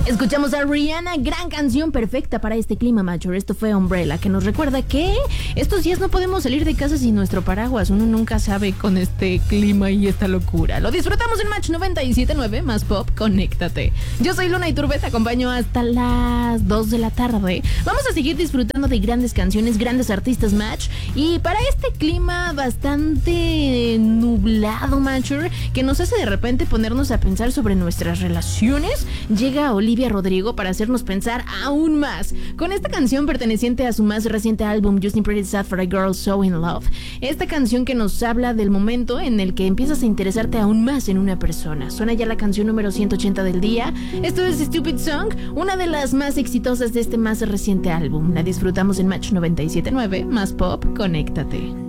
Escuchamos a Rihanna, gran canción perfecta para este clima, macho. Esto fue Umbrella, que nos recuerda que estos días no podemos salir de casa sin nuestro paraguas. Uno nunca sabe con este clima y esta locura. Lo disfrutamos en Match 97.9, más pop, conéctate. Yo soy Luna Iturbe, te acompaño hasta las 2 de la tarde. Vamos a seguir disfrutando de grandes canciones, grandes artistas, Match. Y para este clima bastante nublado, macho, que nos hace de repente ponernos a pensar sobre nuestras relaciones, llega Olivia Rodrigo para hacernos pensar aún más con esta canción perteneciente a su más reciente álbum Just Pretty Sad for a Girl So in Love. Esta canción que nos habla del momento en el que empiezas a interesarte aún más en una persona. Suena ya la canción número 180 del día. Esto es Stupid Song, una de las más exitosas de este más reciente álbum. La disfrutamos en Match 97.9, más pop, conéctate.